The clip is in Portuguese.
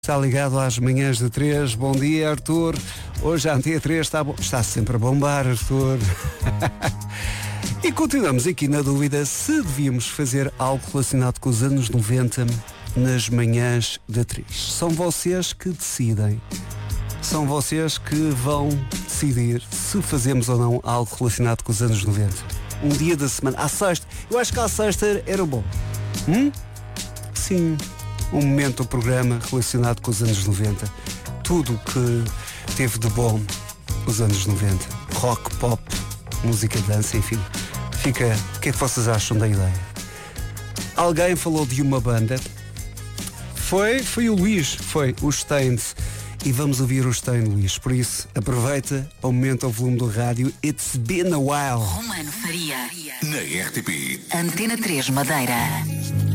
Está ligado às manhãs de 3. Bom dia, Arthur. Hoje a Antena 3 está sempre a bombar, Arthur. E continuamos aqui na dúvida se devíamos fazer algo relacionado com os anos 90 nas manhãs da 3. São vocês que decidem. São vocês que vão decidir se fazemos ou não algo relacionado com os anos 90. Um dia da semana, à sexta. Eu acho que à sexta era bom. Sim. Um momento do programa relacionado com os anos 90. Tudo o que teve de bom os anos 90. Rock, pop, música de dança, enfim. O que é que vocês acham da ideia? Alguém falou de uma banda. Foi o Luís, foi o Stains. E vamos ouvir o Stains, Luís. Por isso, aproveita, aumenta o volume do rádio. It's been a while. Romano Faria. Na RTP. Antena 3 Madeira.